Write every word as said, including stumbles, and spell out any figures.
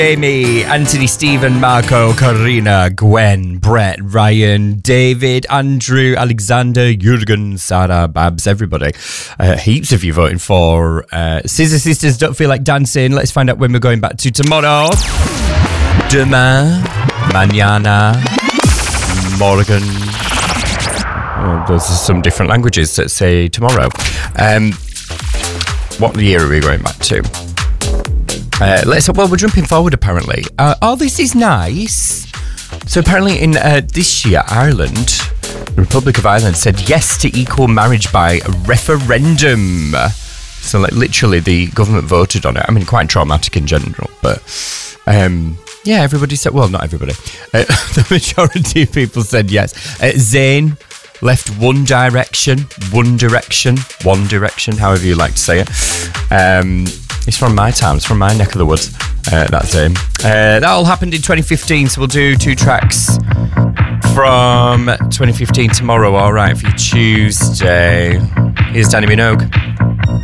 Amy, Anthony, Stephen, Marco, Karina, Gwen, Brett, Ryan, David, Andrew, Alexander, Jurgen, Sarah, Babs, everybody. Uh, heaps of you voting for uh, Scissor Sisters Don't Feel Like Dancing. Let's find out when we're going back to tomorrow. Demain, mañana, morgen. Oh, those are some different languages that say tomorrow. Um, what year are we going back to? Uh, let's. Well, we're jumping forward apparently. Uh, oh, this is nice. So apparently in uh, this year, Ireland, the Republic of Ireland, said yes to equal marriage by referendum. So like literally the government voted on it. I mean, quite traumatic in general, but um, yeah, everybody said, well, not everybody. Uh, the majority of people said yes. Uh, Zayn left One Direction, One Direction, One Direction, however you like to say it. Um... It's from my town. It's from my neck of the woods. Uh, that's him. Uh, that all happened in twenty fifteen, so we'll do two tracks from twenty fifteen tomorrow. All right, for your Tuesday. Here's Danny Minogue.